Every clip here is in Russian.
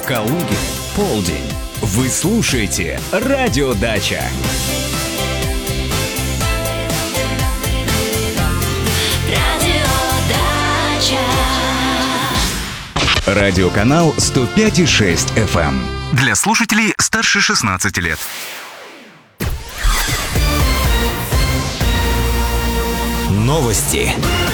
Калуге полдень. Вы слушаете Радио Дача. Радиоканал 105,6 FM. Для слушателей старше 16 лет. Новости.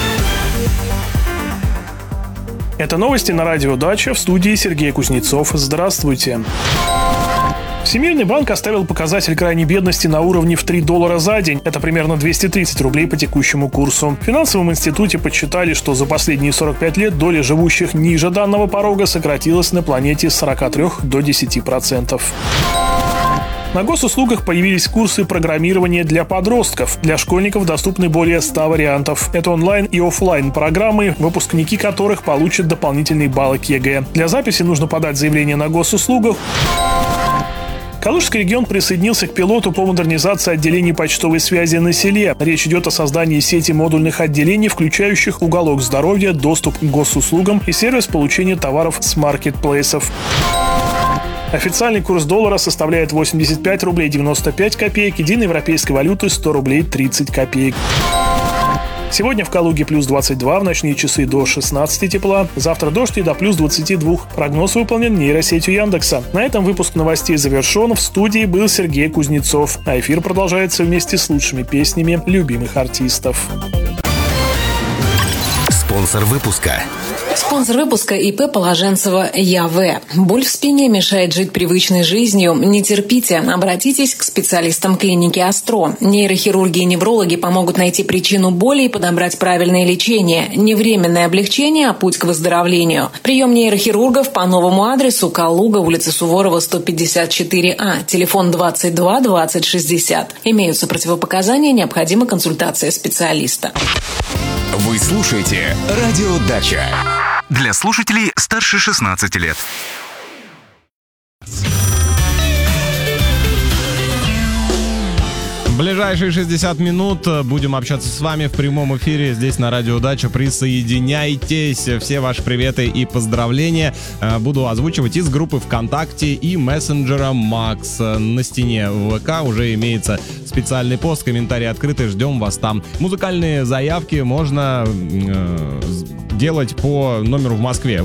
Это новости на Радио Дача, в студии Сергей Кузнецов. Здравствуйте. Всемирный банк оставил показатель крайней бедности на уровне в $3 за день. Это примерно 230 рублей по текущему курсу. В финансовом институте подсчитали, что за последние 45 лет доля живущих ниже данного порога сократилась на планете с 43 до 10%. На госуслугах появились курсы программирования для подростков. Для школьников доступны более 100 вариантов. Это онлайн и офлайн программы, выпускники которых получат дополнительные баллы к ЕГЭ. Для записи нужно подать заявление на госуслугах. Калужский регион присоединился к пилоту по модернизации отделений почтовой связи на селе. Речь идет о создании сети модульных отделений, включающих уголок здоровья, доступ к госуслугам и сервис получения товаров с маркетплейсов. Официальный курс доллара составляет 85 рублей 95 копеек, единой европейской валюты 100 рублей 30 копеек. Сегодня в Калуге плюс 22, в ночные часы до 16 тепла. Завтра дождь и до плюс 22. Прогноз выполнен нейросетью Яндекса. На этом выпуск новостей завершен. В студии был Сергей Кузнецов. А эфир продолжается вместе с лучшими песнями любимых артистов. Спонсор выпуска. Спонсор выпуска ИП Положенцева ЯВ. Боль в спине мешает жить привычной жизнью? Не терпите. Обратитесь к специалистам клиники Астро. Нейрохирурги и неврологи помогут найти причину боли и подобрать правильное лечение. Не временное облегчение, а путь к выздоровлению. Прием нейрохирургов по новому адресу: Калуга, улица Суворова, 154А. Телефон 22 20 60. Имеются противопоказания, необходима консультация специалиста. Вы слушаете Радио Дача. Для слушателей старше 16 лет. В ближайшие 60 минут будем общаться с вами в прямом эфире здесь на Радио Дача. Присоединяйтесь. Все ваши приветы и поздравления буду озвучивать из группы ВКонтакте и мессенджера Макс. На стене ВК уже имеется специальный пост, комментарии открыты, ждем вас там. Музыкальные заявки можно делать по номеру в Москве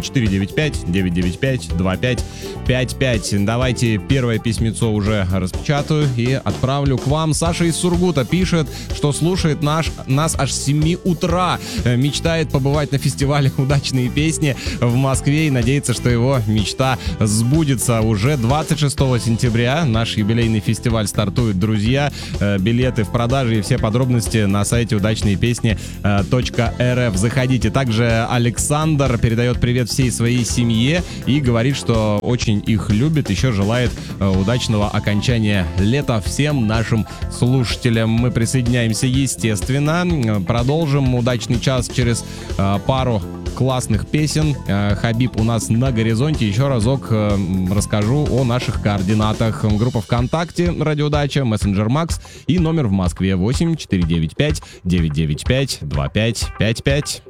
8495-995-2555. Давайте первое письмецо уже распечатаю и отправлю к вам. Саша из Сургута пишет, что слушает нас аж с 7 утра. Мечтает побывать на фестивале «Удачные песни» в Москве и надеется, что его мечта сбудется. Уже 26 сентября наш юбилейный фестиваль стартует, друзья. Билеты в продаже и все подробности на сайте удачныепесни.рф. Заходите. Также Александр передает привет всей своей семье и говорит, что очень их любит. Еще желает удачного окончания лета всем нашим слушателям. Мы присоединяемся, естественно. Продолжим удачный час через пару классных песен. Хабиб у нас на горизонте. Еще разок расскажу о наших координатах. Группа ВКонтакте Радио Дача, мессенджер Макс и номер в Москве 8495-995-2555.